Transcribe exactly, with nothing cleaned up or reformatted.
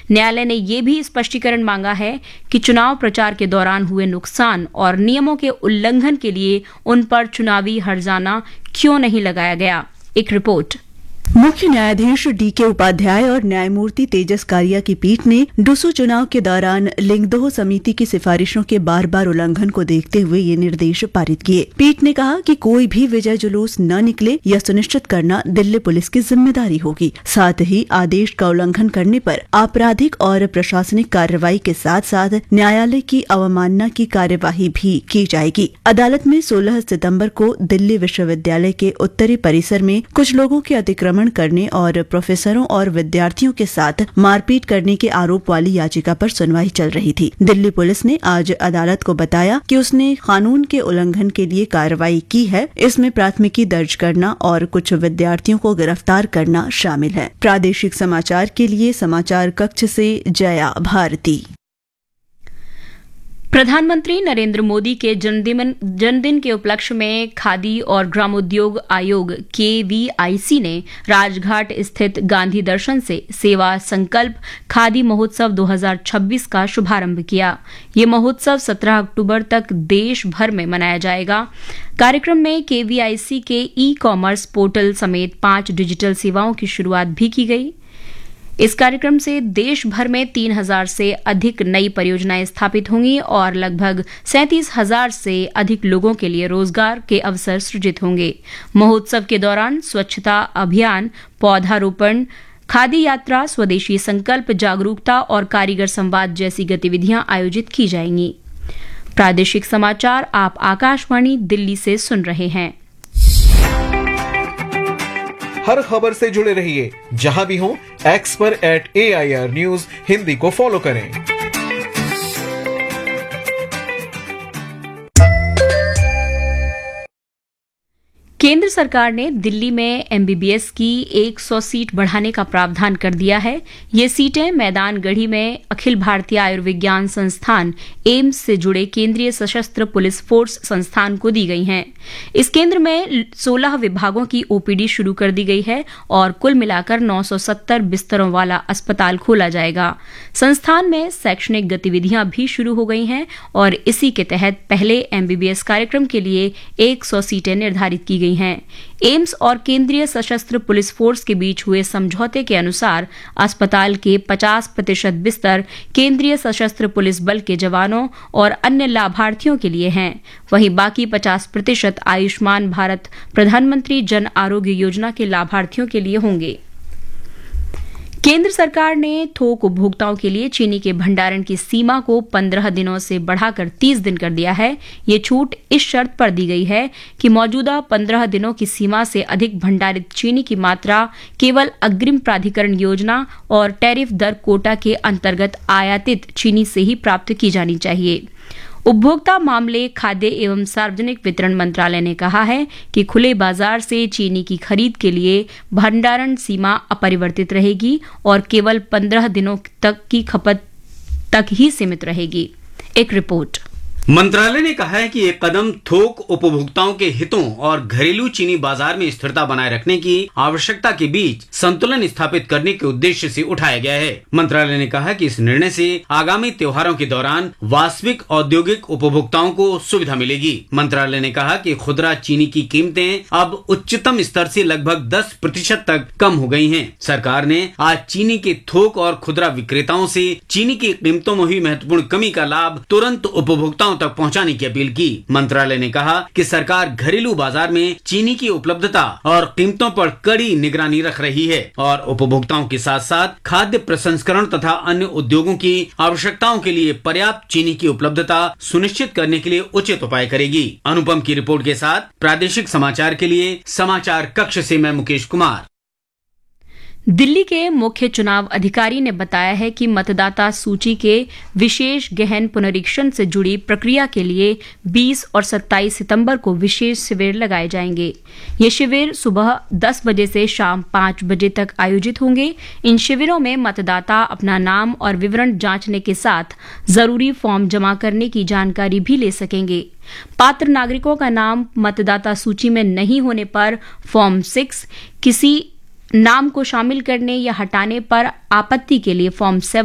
न्यायालय ने यह भी स्पष्टीकरण मांगा है कि चुनाव प्रचार के दौरान हुए नुकसान और नियमों के उल्लंघन के लिए उन पर चुनावी हर्जाना क्यों नहीं लगाया गया। एक रिपोर्ट। मुख्य न्यायाधीश डी के उपाध्याय और न्यायमूर्ति तेजस कारिया की पीठ ने डूसू चुनाव के दौरान लिंगदोह समिति की सिफारिशों के बार बार उल्लंघन को देखते हुए ये निर्देश पारित किए। पीठ ने कहा कि कोई भी विजय जुलूस न निकले यह सुनिश्चित करना दिल्ली पुलिस की जिम्मेदारी होगी। साथ ही आदेश का उल्लंघन करने पर आपराधिक और प्रशासनिक कार्रवाई के साथ साथ न्यायालय की अवमानना की कार्यवाही भी की जाएगी। अदालत में सोलह सितम्बर को दिल्ली विश्वविद्यालय के उत्तरी परिसर में कुछ लोगों के अतिक्रमण करने और प्रोफेसरों और विद्यार्थियों के साथ मारपीट करने के आरोप वाली याचिका पर सुनवाई चल रही थी। दिल्ली पुलिस ने आज अदालत को बताया कि उसने कानून के उल्लंघन के लिए कार्रवाई की है। इसमें प्राथमिकी दर्ज करना और कुछ विद्यार्थियों को गिरफ्तार करना शामिल है। प्रादेशिक समाचार के लिए समाचार कक्ष से जया भारती। प्रधानमंत्री नरेंद्र मोदी के जन्मदिन जन्मदिन के उपलक्ष्य में खादी और ग्रामोद्योग आयोग के वी आई सी ने राजघाट स्थित गांधी दर्शन से सेवा संकल्प खादी महोत्सव दो हज़ार छब्बीस का शुभारंभ किया। ये महोत्सव सत्रह अक्टूबर तक देश भर में मनाया जाएगा। कार्यक्रम में के वी आई सी के ई कॉमर्स पोर्टल समेत पांच डिजिटल सेवाओं की शुरुआत भी की गई। इस कार्यक्रम से देश भर में तीन हजार से अधिक नई परियोजनाएं स्थापित होंगी और लगभग सैंतीस हजार से अधिक लोगों के लिए रोजगार के अवसर सृजित होंगे। महोत्सव के दौरान स्वच्छता अभियान, पौधारोपण, खादी यात्रा, स्वदेशी संकल्प जागरूकता और कारीगर संवाद जैसी गतिविधियां आयोजित की जाएंगी। प्रादेशिक समाचार आप आकाशवाणी दिल्ली से सुन रहे हैं। हर खबर से जुड़े रहिए जहां भी हो, एक्स पर eight A I R news Hindi को फॉलो करें। केंद्र सरकार ने दिल्ली में एम बी बी एस की सौ सीट बढ़ाने का प्रावधान कर दिया है। ये सीटें मैदानगढ़ी में अखिल भारतीय आयुर्विज्ञान संस्थान एम्स से जुड़े केंद्रीय सशस्त्र पुलिस फोर्स संस्थान को दी गई हैं। इस केंद्र में सोलह विभागों की ओ पी डी शुरू कर दी गई है और कुल मिलाकर नौ सौ सत्तर बिस्तरों वाला अस्पताल खोला जाएगा। संस्थान में शैक्षणिक गतिविधियां भी शुरू हो गई हैं और इसी के तहत पहले एम बी बी एस कार्यक्रम के लिए सौ सीटें निर्धारित की गई हैं। एम्स और केंद्रीय सशस्त्र पुलिस फोर्स के बीच हुए समझौते के अनुसार अस्पताल के पचास प्रतिशत बिस्तर केंद्रीय सशस्त्र पुलिस बल के जवानों और अन्य लाभार्थियों के लिए हैं। वहीं बाकी पचास प्रतिशत आयुष्मान भारत प्रधानमंत्री जन आरोग्य योजना के लाभार्थियों के लिए होंगे। केंद्र सरकार ने थोक उपभोक्ताओं के लिए चीनी के भंडारण की सीमा को पंद्रह दिनों से बढ़ाकर तीस दिन कर दिया है। ये छूट इस शर्त पर दी गई है कि मौजूदा पंद्रह दिनों की सीमा से अधिक भंडारित चीनी की मात्रा केवल अग्रिम प्राधिकरण योजना और टैरिफ दर कोटा के अंतर्गत आयातित चीनी से ही प्राप्त की जानी चाहिए। उपभोक्ता मामले, खाद्य एवं सार्वजनिक वितरण मंत्रालय ने कहा है कि खुले बाजार से चीनी की खरीद के लिए भंडारण सीमा अपरिवर्तित रहेगी और केवल पंद्रह दिनों तक की खपत तक ही सीमित रहेगी। एक रिपोर्ट। मंत्रालय ने कहा है कि ये कदम थोक उपभोक्ताओं के हितों और घरेलू चीनी बाजार में स्थिरता बनाए रखने की आवश्यकता के बीच संतुलन स्थापित करने के उद्देश्य से उठाया गया है। मंत्रालय ने कहा कि इस निर्णय से आगामी त्योहारों के दौरान वास्तविक औद्योगिक उपभोक्ताओं को सुविधा मिलेगी। मंत्रालय ने कहा कि खुदरा चीनी की कीमतें अब उच्चतम स्तर से लगभग दस प्रतिशत तक कम हो गई हैं। सरकार ने आज चीनी के थोक और खुदरा विक्रेताओं से चीनी की कीमतों में हुई महत्वपूर्ण कमी का लाभ तुरंत उपभोक्ताओं तक पहुंचाने की अपील की। मंत्रालय ने कहा कि सरकार घरेलू बाजार में चीनी की उपलब्धता और कीमतों पर कड़ी निगरानी रख रही है और उपभोक्ताओं के साथ साथ खाद्य प्रसंस्करण तथा अन्य उद्योगों की आवश्यकताओं के लिए पर्याप्त चीनी की उपलब्धता सुनिश्चित करने के लिए उचित उपाय करेगी। अनुपम की रिपोर्ट के साथ प्रादेशिक समाचार के लिए समाचार कक्ष से मैं मुकेश कुमार। दिल्ली के मुख्य चुनाव अधिकारी ने बताया है कि मतदाता सूची के विशेष गहन पुनरीक्षण से जुड़ी प्रक्रिया के लिए बीस और सत्ताईस सितंबर को विशेष शिविर लगाए जाएंगे। ये शिविर सुबह दस बजे से शाम पांच बजे तक आयोजित होंगे। इन शिविरों में मतदाता अपना नाम और विवरण जांचने के साथ जरूरी फॉर्म जमा करने की जानकारी भी ले सकेंगे। पात्र नागरिकों का नाम मतदाता सूची में नहीं होने पर फॉर्म सिक्स, किसी नाम को शामिल करने या हटाने पर आपत्ति के लिए फॉर्म सेवन